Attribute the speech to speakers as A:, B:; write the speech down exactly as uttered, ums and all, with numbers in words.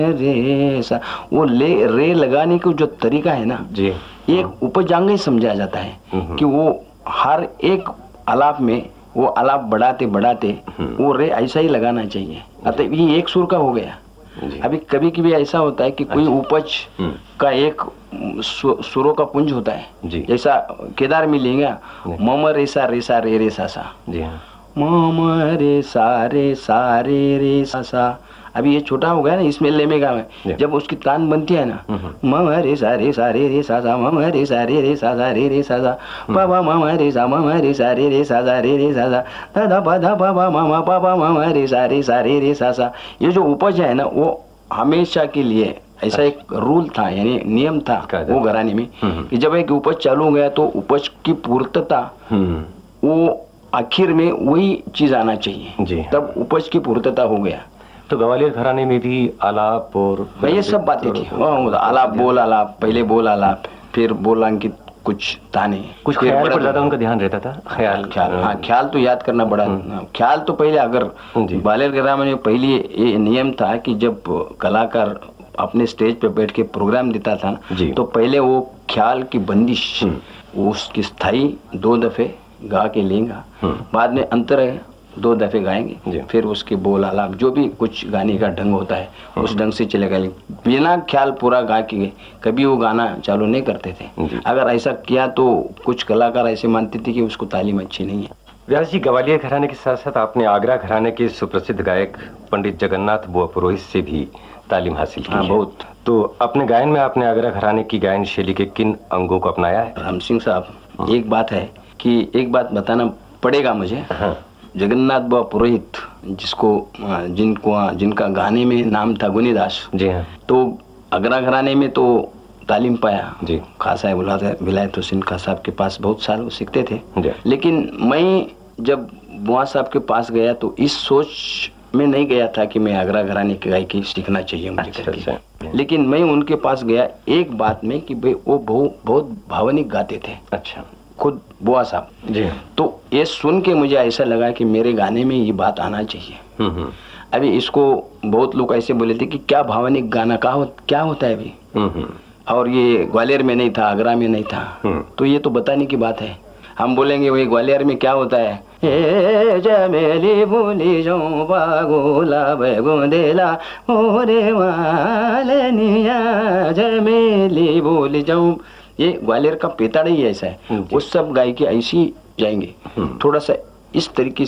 A: रे सा, वो ले रे लगाने का जो तरीका है ना जी, एक उपजांग ही समझा जाता है कि वो हर एक आलाप में वो आलाप बढ़ाते बढ़ाते वो रे ऐसा ही लगाना चाहिए। अतः ये एक सुर का हो गया। अभी कभी कभी ऐसा होता है कि कोई उपज का एक सुरों का पुंज होता है, जैसा केदार में लेंगे मम रे सा रे सा रे रे सा सा, मम रे सा रे सा रे रे सा सा। अभी ये छोटा हो गया ना, इसमें लेमेगा में जब उसकी तान बनती है ना, मम रे सा रे सा रे रे सा सा, मम रे सा रे रे सा सा रे रे सा सा, पापा मम रे सा मम रे सा रे रे सा सा रे रे सा सा, दादा पादा पापा मम पापा मम रे सा रे सा रे रे सा सा। ये जो उपज है ना वो हमेशा के लिए ऐसा एक रूल था, यानी नियम था वो घराने में कि जब एक उपज चालू हो गया तो उपज की पूर्तता वो आखिर में वही चीज आना चाहिए, तब उपज की पूर्तता हो गया।
B: तो ग्वालियर घराने में भी आलाप और
A: ये सब बातें थी, आलाप बोल आलाप, पहले बोल आलाप, फिर बोलांकित कुछ ताने,
B: कुछ ख्याल पर ज्यादा उनका ध्यान रहता था।
A: ख्याल ख्याल हाँ ख्याल तो याद करना बड़ा। ख्याल तो पहले अगर ग्वालियर घराने में पहले ये नियम था कि जब कलाकार अपने स्टेज पे बैठ के प्रोग्राम देता था ना, तो पहले वो ख्याल की बंदिश उसकी स्थाई दो दफे गा के लेगा, बाद में अंतर दो दफे गाएंगे, फिर उसके बोल आलाप जो भी कुछ गाने का ढंग होता है उस ढंग से चलेगा। बिना ख्याल पूरा गा के कभी वो गाना चालू नहीं करते थे। अगर ऐसा किया तो कुछ कलाकार ऐसे मानते थे कि उसको तालीम अच्छी नहीं है।
B: व्यास जी, ग्वालियर घराने के साथ साथ आपने आगरा घराने के सुप्रसिद्ध गायक पंडित जगन्नाथ बुआ पुरोहित से भी तालीम हासिल की।
A: हाँ, बहुत।
B: तो अपने गायन में आपने आगरा घराने की गायन शैली के किन अंगों को अपनाया है?
A: राम सिंह साहब, एक बात है कि एक बात बताना पड़ेगा मुझे। हाँ। जगन्नाथ बुआ पुरोहित जिसको जिनको जिनका गाने में नाम था गुनीदास जी, हाँ। तो आगरा घराने में तो तालीम पाया जी, खां साहब विलायत हुसैन खां साहब के पास बहुत साल सीखते थे। लेकिन मैं जब बुआ साहब के पास गया तो इस सोच में नहीं गया था कि मैं आगरा घराने की गायकी सीखना चाहिए मुझे। अच्छा, अच्छा। लेकिन मैं उनके पास गया एक बात में कि भाई वो बहुत बहुत भावनिक गाते थे। अच्छा, खुद बुआ साहब जी। तो ये सुन के मुझे ऐसा लगा कि मेरे गाने में ये बात आना चाहिए। अभी इसको बहुत लोग ऐसे बोले थे कि क्या भावनिक गाना का हो, क्या होता है अभी, और ये ग्वालियर में नहीं था, आगरा में नहीं था, तो ये तो बताने की बात है। हम बोलेंगे वही ग्वालियर में क्या होता है, ए जमेली बोली जाऊं बागोला बेगोंदेला मोरे वालनिया जमेली बोली जाऊं, ये ग्वालियर का पेताड़ा ही ऐसा है। वो सब गायकी ऐसी जाएंगे, थोड़ा सा इस तरीके से